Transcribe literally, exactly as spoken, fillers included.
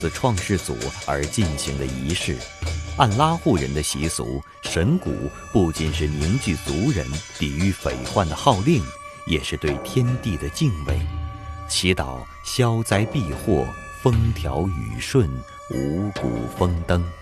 自创世祖而进行的仪式。按拉祜人的习俗，神鼓不仅是凝聚族人抵御匪患的号令，也是对天地的敬畏，祈祷消灾避祸、风调雨顺、五谷丰登。